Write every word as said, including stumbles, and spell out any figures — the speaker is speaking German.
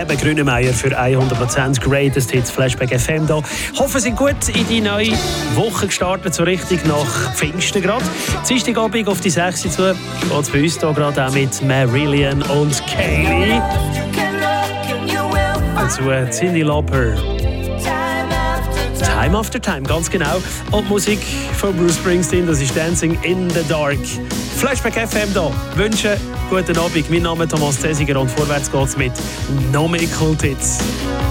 Eben Grünemeyer für hundert Prozent Greatest Hits Flashback F M da. Hoffe, Sie sind gut in die neue Woche gestartet, so richtig nach Pfingsten gerade. Dienstagabend auf die sechs zu geht es bei uns hier gerade auch mit Marillion und Kaylee. Dazu Cyndi Lauper. Time After Time, ganz genau. Und Musik von Bruce Springsteen, das ist Dancing in the Dark. Flashback F M da. Wünsche guten Abend. Mein Name ist Thomas Zesiger und vorwärts geht's mit noch mehr Kult-Hits.